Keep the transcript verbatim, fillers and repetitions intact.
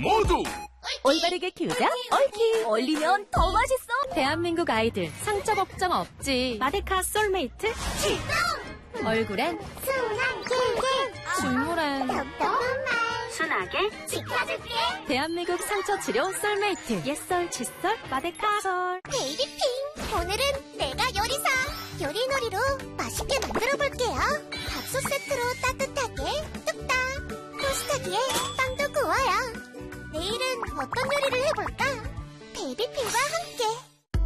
모두 올바르게 키우자 옳키. 올리면 더 맛있어. 대한민국 아이들 상처 걱정 없지. 마데카 솔메이트 출동. 얼굴엔 순한 길게 중물엔 답답한 말 순하게 지켜줄게. 대한민국 상처 치료 솔메이트. 옛설 칫솔 마데카 솔. 베이비핑, 오늘은 내가 요리사 요리놀이로 맛있게 만들어 볼게요. 밥솥 세트로 따뜻하게 뚝딱. 토스터기에 빵도 구워요. 내일은 어떤 요리를 해볼까? 베이비핑과 함께